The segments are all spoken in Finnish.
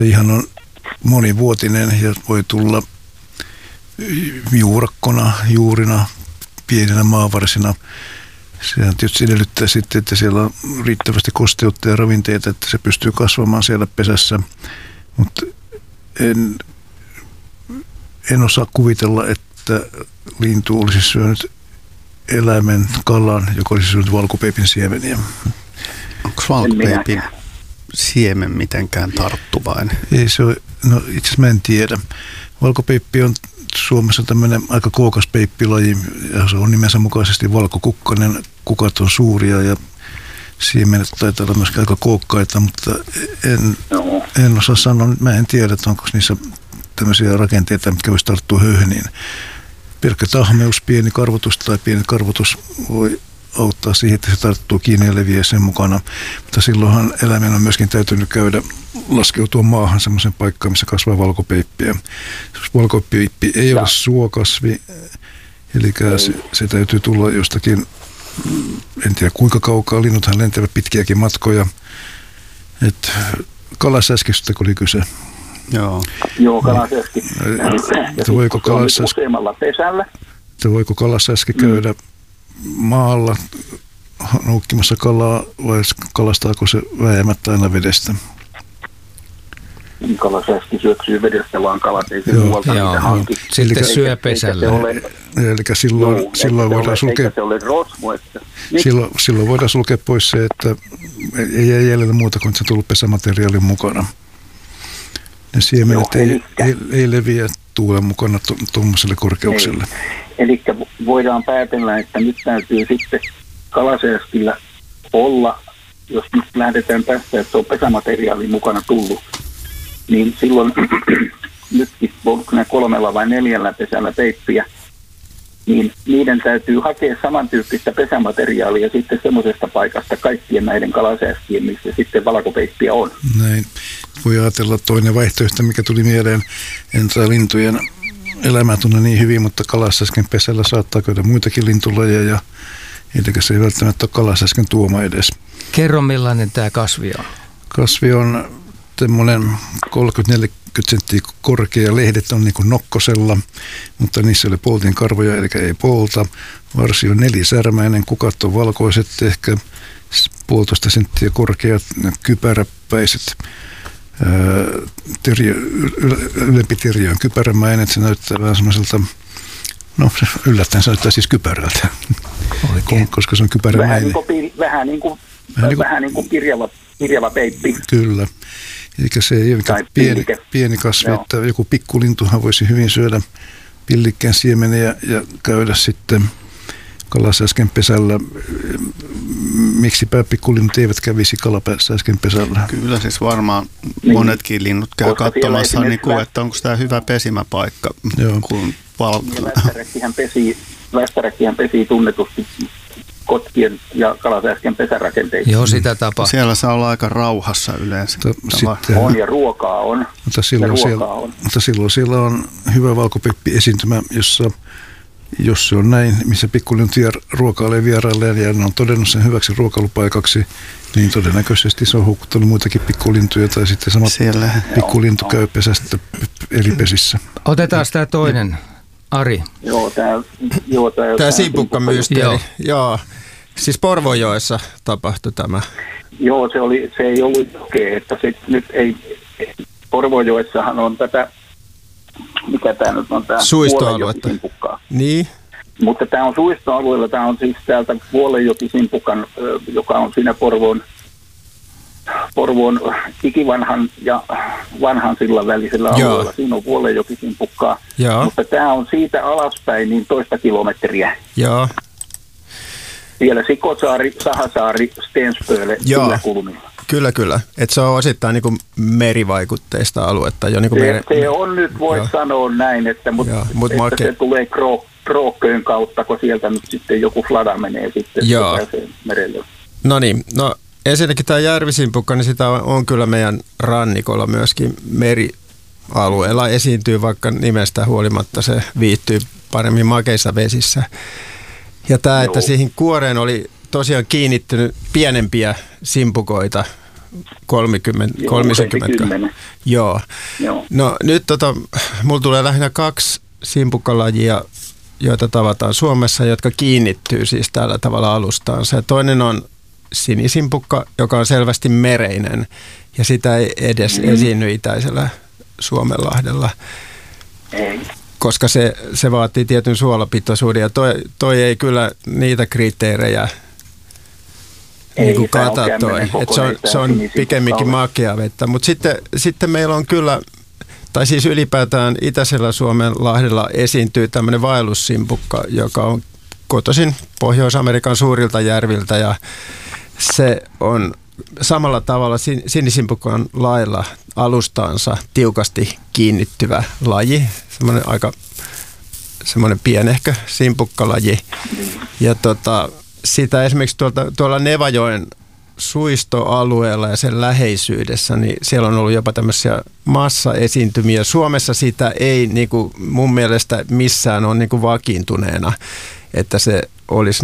Ihan on monivuotinen ja voi tulla juurakkona, juurina, pieninä maavarsina. Sehän tietysti edellyttää sitten, että siellä on riittävästi kosteutta ja ravinteita, että se pystyy kasvamaan siellä pesässä. Mutta en osaa kuvitella, että lintu olisi syönyt eläimen, kalan, joka olisi syönyt valkopeipin siemeniä. Onko valkopeipin siemen mitenkään tarttuvainen? Ei se ole, no itse asiassa mä en tiedä. Valkopeippi on Suomessa tämmöinen aika kookas peippilaji ja se on nimensä mukaisesti valkokukkanen. Kukat on suuria ja siemenet taitaa olla myöskin aika kookkaita, mutta en osaa sanoa, mä en tiedä, että onko niissä tämmöisiä rakenteita, mitkä voisi tarttua höyheniin. Pelkkä tahmeus, pieni karvotus tai pieni karvotus voi auttaa siihen, että se tarttuu kiinni ja leviää sen mukana. Mutta silloinhan eläimen on myöskin täytynyt laskeutua maahan semmoisen paikkaan, missä kasvaa valkopeippiä. Valkopeippi ei ole suokasvi, eli se täytyy tulla jostakin, en tiedä kuinka kaukaa, linnuthan lentävät pitkiäkin matkoja. Kalasäskistä oli kyse. Joo, kalasäski. Useammalla pesällä. Voiko kalasäski käydä maalla noukkimassa kalaa vai kalastaako se vääjäämättä aina vedestä? Kalasäski syöksyy vedestä, vaan kalat ei se muualta niitä hanki. Sitten syö pesällä. Eli silloin voidaan sulkea. Silloin voidaan sulkea pois se, että ei jää jäljellä muuta kuin se tullut pesämateriaalin mukana. Ne siemenet ei leviä tuulen mukana tuommoiselle korkeukselle. Eli voidaan päätellä, että nyt täytyy sitten kalasäskillä olla, jos nyt lähdetään tästä, että on pesämateriaali mukana tullut, niin silloin nytkin onko ne 3 vai 4 pesällä peippiä, niin niiden täytyy hakea samantyyppistä pesämateriaalia sitten semmoisesta paikasta kaikkien näiden kalasäskien, missä sitten valkopeippiä on. Näin. Voi ajatella toinen vaihtoehto, mikä tuli mieleen, en saa lintujen elämää tunne niin hyvin, mutta kalasäsken pesällä saattaa käydä muitakin lintulajeja, eli se ei välttämättä ole kalasäsken tuoma edes. Kerro, millainen tämä kasvi on? Kasvi on semmoinen 30-40 senttiä korkea, lehdet on niin kuin nokkosella, mutta niissä ei ole poltin karvoja, eli ei polta. Varsi on 4-särmäinen, kukat on valkoiset, ehkä 1,5 senttiä korkeat, kypäräpäiset. Ylempi tirjo on kypärämäinen, että se näyttää vähän semmoiselta, no yllättäen se näyttää siis kypärältä, koska se on kypärämäinen. Vähän niin kuin kirjava peippi. Kyllä. Eli se ei ole pieni kasvi, että joku pikkulintuhan voisi hyvin syödä pillikkeen siemeniä ja käydä sitten kalasäsken pesällä. Miksipä pikkulinnut eivät kävisi kalasäsken pesällä? Kyllä siis varmaan monetkin linnut käy katsomassa, että onko tämä hyvä pesimäpaikka. Västäräkkihän pesii tunnetusti kotkien ja kalasäsken pesärakenteita. Joo, sitä tapaa. Siellä saa olla aika rauhassa yleensä. On ja ruokaa on. Mutta silloin siellä on hyvä valkopeippi esiintymä, jos se on näin, missä pikkulinnut ruokailee vierailleen ja ne on todennut sen hyväksi ruokailupaikaksi, niin todennäköisesti se on houkuttanut muitakin pikkulintuja tai sitten sama pikkulintu käy pesästä eri pesissä. Otetaan tämä toinen, Ari. Tämä simpukkamysteeri. Joo. Siis Porvojoessa tapahtui tämä. Joo, se ei ollut okei, että se nyt ei, Porvojoessahan on tätä, mikä tämä nyt on, tämä suistoaluetta. Niin. Mutta tämä on suistoalueella, tämä on siis täältä Vuolenjoki-Simpukan, joka on siinä Porvoon ikivanhan ja vanhan sillan välisellä alueella. Siinä on Vuolenjoki-Simpukkaa, mutta tämä on siitä alaspäin niin 2 kilometriä. Joo. Vielä Sikosaari, Sahasaari, Stensböle, yläkulmilla. Kyllä. Että se on osittain niin kuin merivaikutteista aluetta. Jo niin se on nyt, voi sanoa näin, että se tulee Krookköön kautta, kun sieltä nyt sitten joku flada menee sitten merelle. No niin, ensinnäkin tämä järvisimpukka, niin sitä on kyllä meidän rannikolla myöskin merialueella esiintyy, vaikka nimestä huolimatta se viihtyy paremmin makeissa vesissä. Ja tämä, että siihen kuoreen oli tosiaan kiinnittynyt pienempiä simpukoita 30. Joo. No nyt mulla tulee lähinnä 2 simpukkalajia, joita tavataan Suomessa, jotka kiinnittyy siis tällä tavalla alustaansa. Ja toinen on sinisimpukka, joka on selvästi mereinen, ja sitä ei edes esiinny itäisellä Suomenlahdella. Ei. Koska se vaatii tietyn suolapitoisuuden, ja toi ei kyllä niitä kriteerejä niin kuin kata toi. Se on pikemminkin makea vettä. Mutta sitten meillä on kyllä, tai siis ylipäätään itäisellä Suomenlahdella esiintyy tämmöinen vaellussimpukka, joka on kotoisin Pohjois-Amerikan suurilta järviltä, ja se on samalla tavalla sinisimpukan lailla alustaansa tiukasti kiinnittyvä laji, semmoinen pienehkö simpukkalaji. Ja sitä esimerkiksi tuolla Nevajoen suistoalueella ja sen läheisyydessä, niin siellä on ollut jopa tämmöisiä massaesiintymiä. Suomessa sitä ei niin kuin mun mielestä missään ole niin kuin vakiintuneena, että se olisi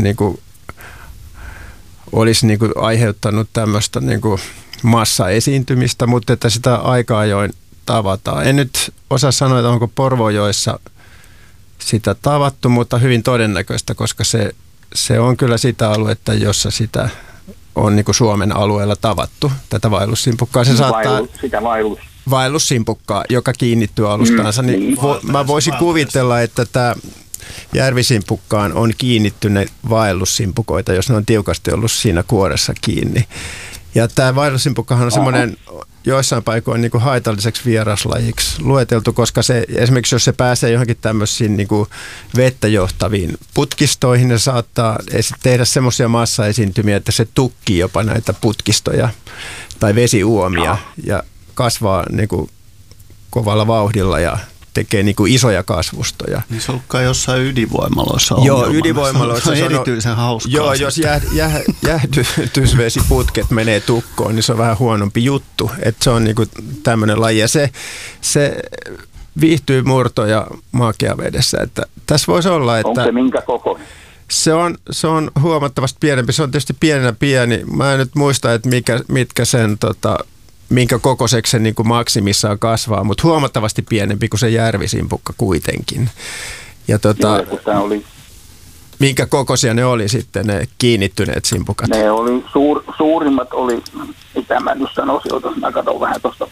niin kuin aiheuttanut tämmöistä niin kuin massaesiintymistä, mutta että sitä aika ajoin tavataan. En nyt osaa sanoa, että onko Porvoojoessa sitä tavattu, mutta hyvin todennäköistä, koska se on kyllä sitä aluetta, jossa sitä on niin kuin Suomen alueella tavattu, tätä vaellussimpukkaa. Se saattaa vaellussimpukkaa, joka kiinnittyy alustaansa. Mä voisin kuvitella, että tämä järvisimpukkaan on kiinnittyneet vaellussimpukoita, jos ne on tiukasti ollut siinä kuoressa kiinni. Ja tämä vaellussimpukkahan on semmoinen joissain paikoin niin kuin haitalliseksi vieraslajiksi lueteltu, koska se, esimerkiksi jos se pääsee johonkin tämmöisiin niin kuin vettä johtaviin putkistoihin, ne saattaa tehdä semmoisia massaesiintymiä, että se tukkii jopa näitä putkistoja tai vesiuomia ja kasvaa niin kuin kovalla vauhdilla ja tekee niin kuin isoja kasvustoja. Niin se on kai jossain ydinvoimaloissa. Joo, ydinvoimaloissa se on erityisen hauskaa. Joo, jos jäähdysvesiputket menee tukkoon, niin se on vähän huonompi juttu. Että se on niin kuin tämmöinen laji. Ja se viihtyy murtoja makeavedessä. Että tässä voisi olla, että... Onko se minkä kokoinen? Se on huomattavasti pienempi. Se on tietysti pieni. Mä en nyt muista, että mitkä sen... minkä kokoiseksi se niin kuin maksimissaan kasvaa, mutta huomattavasti pienempi kuin se järvisimpukka kuitenkin. Ja minkä kokoisia ne oli sitten, ne kiinnittyneet simpukat? Ne oli suurimmat oli, mitä mä nyt sanoisin, mä katson vähän tuosta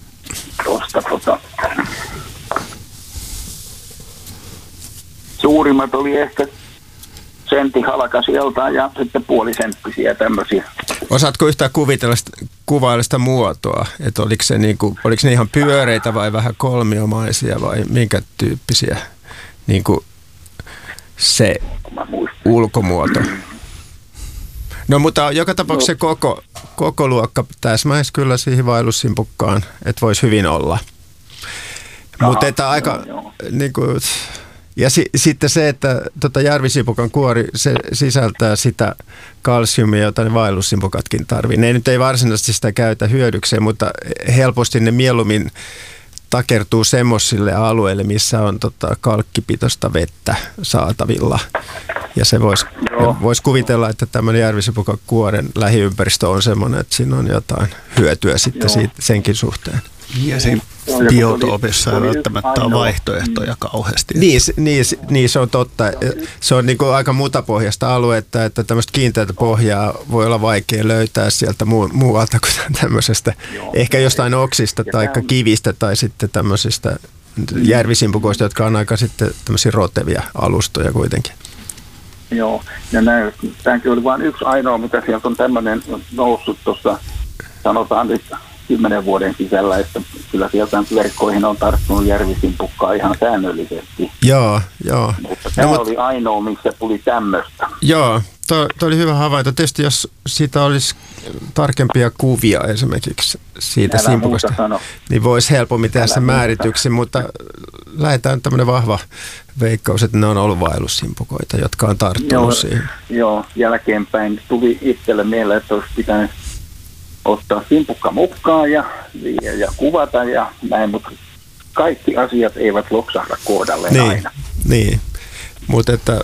suurimmat oli ehkä sentti halkasijaltaan ja sitten puolisenttisiä tämmöisiä. Osaatko yhtään kuvailla sitä muotoa? Että oliko ne ihan pyöreitä vai vähän kolmiomaisia vai minkä tyyppisiä niin kuin se ulkomuoto? No mutta joka tapauksessa se koko luokka täsmäisi kyllä siihen vaellussimpukkaan, että voisi hyvin olla. Mutta että aika niin kuin... Ja sitten se, että järvisimpukan kuori, se sisältää sitä kalsiumia, jota ne vaellussimpukatkin tarvitsevat. Ne nyt ei varsinaisesti sitä käytä hyödykseen, mutta helposti ne mieluummin takertuu semmoisille alueille, missä on kalkkipitoista vettä saatavilla. Ja se voisi kuvitella, että tämmöinen järvisimpukan kuoren lähiympäristö on semmoinen, että siinä on jotain hyötyä sitten senkin suhteen. Ja siinä biotoopissa ei välttämättä ole vaihtoehtoja kauheasti. Niin, se on totta. Se on niin kuin aika mutapohjaista aluetta, että tämmöistä kiinteätä pohjaa voi olla vaikea löytää sieltä muualta kuin tämmöisestä. Ehkä jostain oksista tai kivistä tai sitten tämmöisistä järvisimpukoista, jotka on aika sitten tämmöisiä rotevia alustoja kuitenkin. Joo, ja tämäkin oli vain yksi ainoa, mitä sieltä on tämmöinen noussut tuossa, sanotaan nyt 10 vuoden sisällä, että kyllä sieltä verkkoihin on tarttunut järvisimpukkaa ihan säännöllisesti. Joo. Mutta tämä oli ainoa, missä tuli tämmöistä. Joo, toi oli hyvä havainto. Tietysti jos siitä olisi tarkempia kuvia esimerkiksi siitä simpukasta, niin voisi helpommin tehdä sen määrityksen, mutta lähdetään tämmöinen vahva veikkaus, että ne on ollut vaellussimpukoita, jotka on tarttunut siihen. Joo, jälkeenpäin tuli itselle mieleen, että olisi pitänyt ottaa simpukka mukaan ja kuvata ja näin, mutta kaikki asiat eivät loksahda kohdalleen aina. Niin, mutta että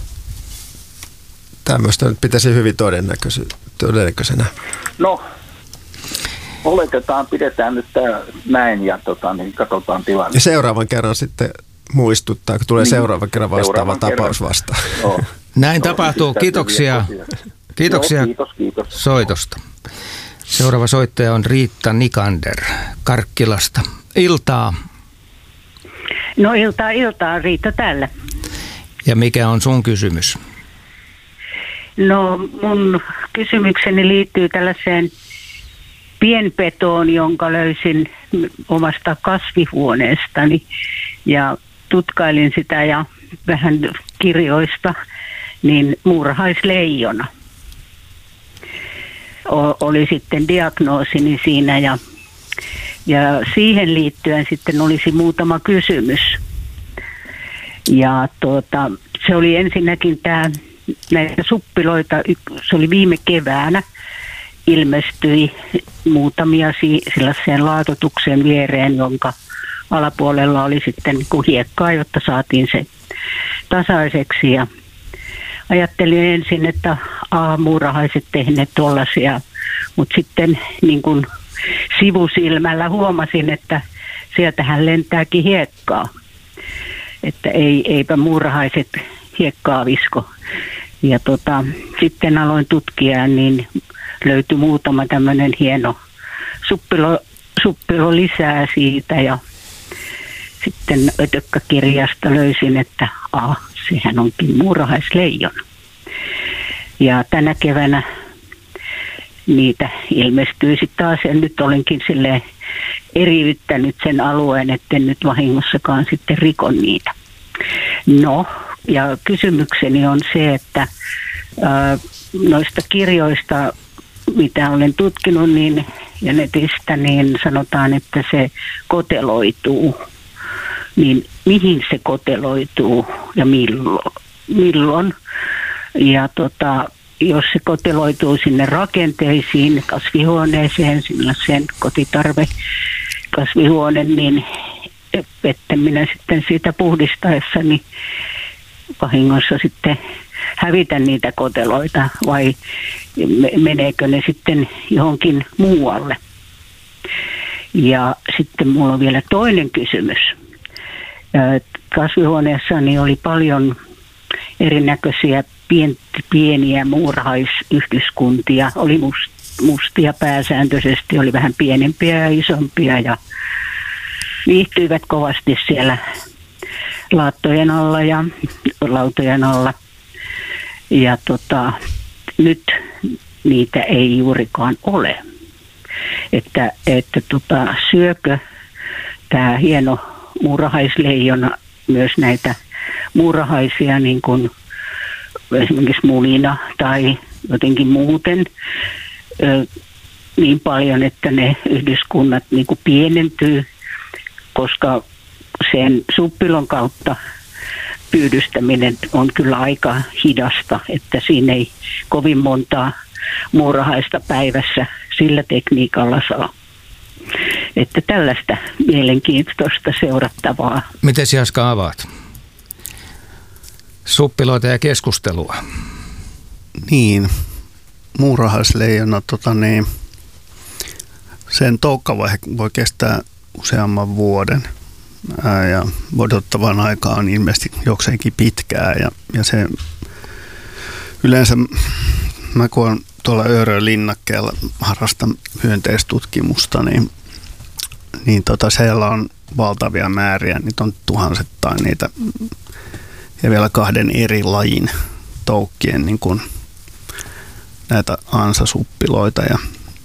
tämmöistä nyt pitäisi hyvin todennäköisenä. oletetaan, pidetään nyt tämä näin ja niin katsotaan tilanne. Ja seuraavan kerran sitten muistuttaa, kun tulee seuraavan kerran vastaava tapaus vastaan. Joo. Näin tapahtuu. Kiitoksia. Kiitoksia Kiitos. soitosta. Seuraava soittaja on Riitta Nikander Karkkilasta. Iltaa. No iltaa, Riitta täällä. Ja mikä on sun kysymys? No mun kysymykseni liittyy tällaiseen pienpetoon, jonka löysin omasta kasvihuoneestani ja tutkailin sitä ja vähän kirjoista, niin muurahaisleijona oli sitten diagnoosini siinä ja siihen liittyen sitten olisi muutama kysymys. Ja se oli ensinnäkin näitä suppiloita, se oli viime keväänä, ilmestyi muutamia sellaiseen laatotuksen viereen, jonka alapuolella oli sitten hiekkaa, jotta saatiin se tasaiseksi. Ja ajattelin ensin, että muurahaiset tehneet tuollaisia, mutta sitten niin kuin sivusilmällä huomasin, että sieltähän lentääkin hiekkaa. Että eipä muurahaiset hiekkaa visko. Ja sitten aloin tutkia, niin löytyi muutama tämmöinen hieno suppilo lisää siitä ja sitten ötökkäkirjasta löysin, että sehän onkin muurahaisleijona. Ja tänä keväänä niitä ilmestyi sitten taas ja nyt olenkin silleen eriyttänyt sen alueen, etten nyt vahingossakaan sitten rikon niitä. No, ja kysymykseni on se, että noista kirjoista, mitä olen tutkinut niin, ja netistä, niin sanotaan, että se koteloituu. Niin mihin se koteloituu ja milloin? Ja jos se koteloituu sinne rakenteisiin, kasvihuoneeseen, sellaiseen kotitarvekasvihuone, niin että minä sitten siitä puhdistaessani vahingossa sitten hävitän niitä koteloita vai meneekö ne sitten johonkin muualle. Ja sitten mulla on vielä toinen kysymys. Kasvihuoneessani oli paljon erinäköisiä pieniä muurahaisyhdyskuntia. Oli mustia pääsääntöisesti, oli vähän pienempiä ja isompia ja viihtyivät kovasti siellä laattojen alla ja lautojen alla. Ja nyt niitä ei juurikaan ole. Että syökö tämä hieno muurahaisleijona myös näitä muurahaisia niin kuin esimerkiksi munina tai jotenkin muuten niin paljon, että ne yhdyskunnat niin kuin pienentyy, koska sen suppilon kautta pyydystäminen on kyllä aika hidasta, että siinä ei kovin montaa muurahaista päivässä sillä tekniikalla saa. Että tällaista mielenkiintoista seurattavaa. Miten Jaska avaat? Suppiloita ja keskustelua. Niin, muurahaisleijona, sen toukkavaihe voi kestää useamman vuoden ja odottavan aikaa on ilmeisesti jokseenkin pitkää ja se yleensä mä kun olen tuolla Öörön linnakkeella harrastan hyönteistutkimusta, niin siellä on valtavia määriä, niitä on tuhansittain niitä ja vielä 2 eri lajin toukkien niin kuin näitä ansasuppiloita ja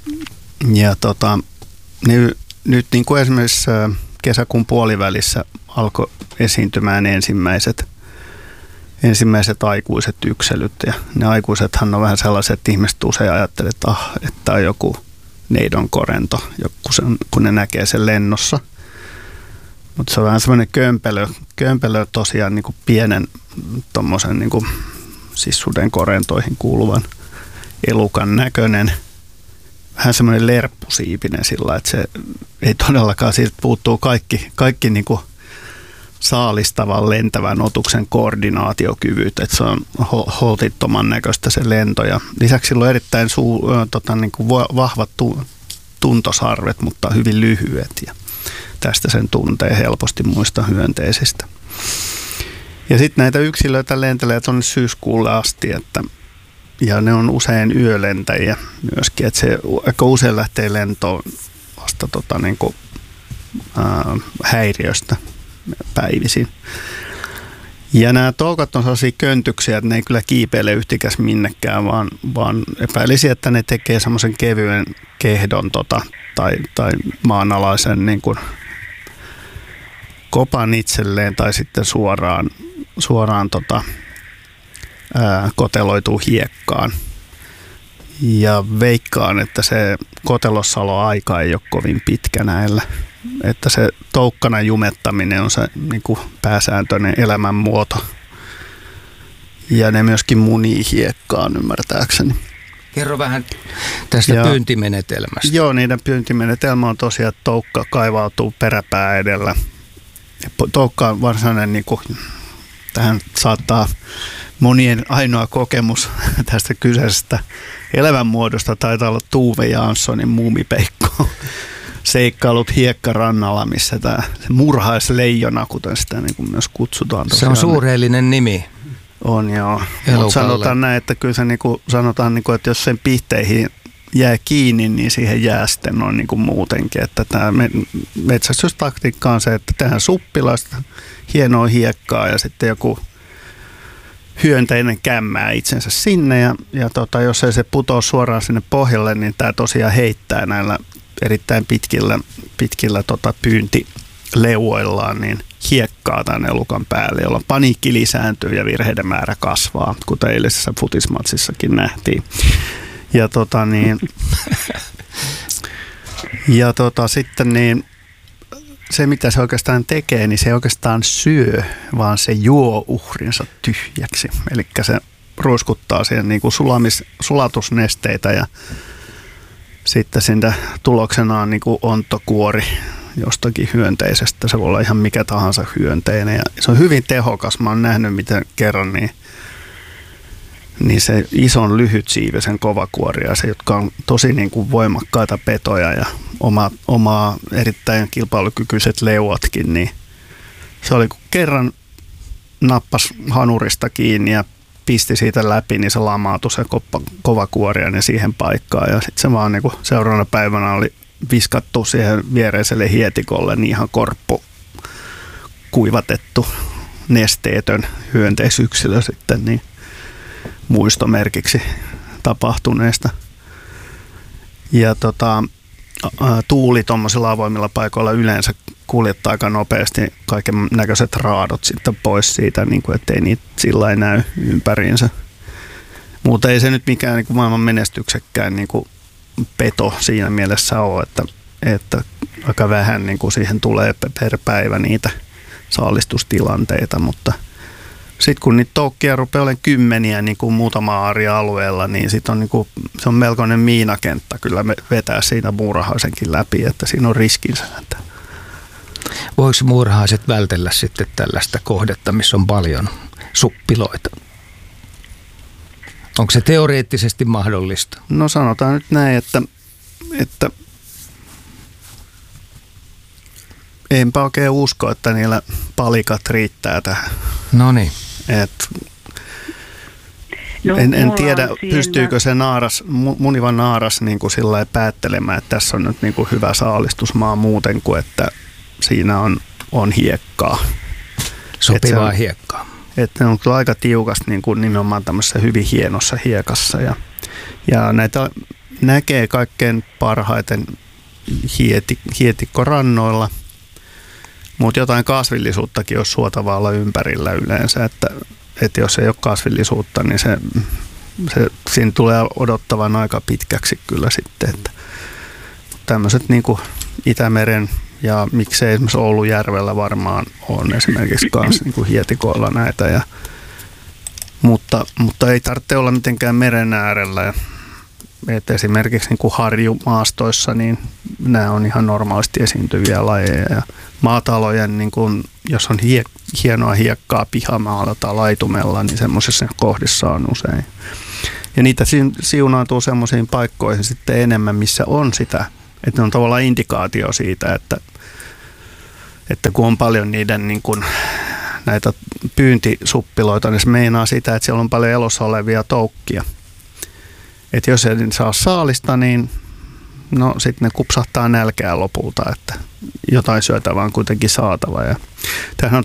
nyt niin kuin esimerkiksi kesäkuun puolivälissä alkoi esiintymään ensimmäiset aikuiset yksilöt ja ne aikuisethan on vähän sellaiset, että ihmiset usein ajattelee, että on joku neidonkorento, kun ne näkee sen lennossa. Mutta se on vähän semmoinen kömpelö tosiaan niin kuin pienen tommosen niin kuin, siis sudenkorentoihin kuuluvan elukan näköinen. Vähän semmoinen lerppusiipinen sillä, että se ei todellakaan, siitä puuttuu kaikki niin kuin saalistavan lentävän otuksen koordinaatiokyvyt, että se on holtittoman näköistä se lento ja lisäksi sillä on erittäin niin kuin vahvat tuntosarvet, mutta hyvin lyhyet ja tästä sen tuntee helposti muista hyönteisistä. Ja sitten näitä yksilöitä lentelee tuonne syyskuulle asti, ja ne on usein yölentäjiä myöskin, että se aika usein lähtee lentoon vasta häiriöstä päivisin. Ja nämä toukat on sellaisia köntyksiä, että ne ei kyllä kiipeile yhtikäs minnekään, vaan epäilisi, että ne tekee semmoisen kevyen kehdon tai maanalaisen niin kuin kopan itselleen tai sitten suoraan koteloituu hiekkaan. Ja veikkaan, että se kotelossaloaika ei ole kovin pitkä näillä. Että se toukkana jumettaminen on se niin kuin pääsääntöinen elämänmuoto. Ja ne myöskin munii hiekkaan, ymmärtääkseni. Kerro vähän tästä pyyntimenetelmästä. Joo, niiden pyyntimenetelmä on tosiaan, että toukka kaivautuu peräpää edellä. Toukka on varsinainen, niin kuin, tähän saattaa monien ainoa kokemus tästä kyseisestä elämänmuodosta taitaa olla Tuve Janssonin Muumipeikko. Seikkailut hiekkarannalla, missä tämä murhaisleijona, kuten sitä niin kuin myös kutsutaan. Se on suureellinen nimi. On joo. Mutta sanotaan näin, että kyllä se niin kuin, sanotaan, niin kuin, että jos sen pihteihin jää kiinni, niin siihen jää sitten noin niin kuin muutenkin. Että tämä metsästystaktiikka on se, että tehdään suppilaista, hienoa hiekkaa ja sitten joku hyönteinen kämmää itsensä sinne ja jos ei se putoa suoraan sinne pohjalle, niin tämä tosiaan heittää näillä erittäin pitkillä pyyntileuoillaan niin hiekkaa tämän elukan päälle, jolloin paniikki lisääntyy ja virheiden määrä kasvaa, kuten eilisessä futismatsissakin nähtiin. Sitten niin se, mitä se oikeastaan tekee, niin se ei oikeastaan syö, vaan se juo uhrinsa tyhjäksi. Eli se ruiskuttaa siihen niin kuin sulatusnesteitä ja sitten siinä tuloksena on niin kuin ontokuori jostakin hyönteisestä. Se voi olla ihan mikä tahansa hyönteinen ja se on hyvin tehokas. Mä oon nähnyt miten kerran niin se ison lyhytsiivisen kovakuoria, se, jotka on tosi niin kuin voimakkaita petoja ja omaa erittäin kilpailukykyiset leuatkin, niin se oli kun kerran nappas hanurista kiinni ja pisti siitä läpi, niin se lamaantui se kovakuoria ja siihen paikkaan. Ja sitten se vaan niin kuin seuraavana päivänä oli viskattu siihen viereiselle hietikolle niin ihan korppu kuivatettu nesteetön hyönteisyksilö sitten niin muistomerkiksi tapahtuneesta. Ja tuuli tuommoisilla avoimilla paikoilla yleensä kuljettaa aika nopeasti kaiken näköiset raadot sitten pois siitä, niin kuin, ettei niitä sillä ei näy ympäriinsä. Mutta ei se nyt mikään niin kuin maailman menestyksekkään niin kuin peto siinä mielessä ole, että aika vähän niin kuin siihen tulee per päivä niitä saalistustilanteita, mutta sitten kun niitä toukkia rupeaa olemaan kymmeniä niin kuin muutama aaria-alueella, niin sit on, niin kuin, se on melkoinen miinakenttä kyllä vetää siinä muurahaisenkin läpi, että siinä on riskinsä. Voiko muurahaiset vältellä sitten tällaista kohdetta, missä on paljon suppiloita? Onko se teoreettisesti mahdollista? No sanotaan nyt näin, että enpä oikein usko, että niillä palikat riittää tähän. Noniin. En tiedä, pystyykö se muniva naaras niin kuin sillä lailla päättelemään, että tässä on nyt niin kuin hyvä saalistusmaa muuten kuin, että siinä on hiekkaa. Sopivaa hiekkaa. Että ne on kyllä aika tiukasti niin kuin nimenomaan tämmöisessä hyvin hienossa hiekassa. Ja näitä näkee kaikkein parhaiten hietikkorannoilla, mutta jotain kasvillisuuttakin olisi suotavaa olla ympärillä yleensä, että jos ei ole kasvillisuutta, niin siinä tulee odottavan aika pitkäksi kyllä sitten. Että tämmöiset niin kuin Itämeren ja miksei esimerkiksi Oulujärvellä varmaan on esimerkiksi myös niin kuin hietikoilla näitä. Mutta ei tarvitse olla mitenkään meren äärellä. Et esimerkiksi niin kuin harjumaastoissa, niin nämä on ihan normaalisti esiintyviä lajeja. Ja maatalojen, niin kuin, jos on hienoa hiekkaa pihamaalla tai laitumella, niin semmoisissa kohdissa on usein. Ja niitä siunaantuu semmoisiin paikkoihin sitten enemmän, missä on sitä Että ne on tavallaan indikaatio siitä, että kun on paljon niiden niin kuin näitä pyyntisuppiloita, niin se meinaa sitä, että siellä on paljon elossa olevia toukkia. Että jos ei saa saalista, niin no sitten ne kupsahtaa nälkää lopulta, että jotain syötävää on kuitenkin saatava. Ja tämähän on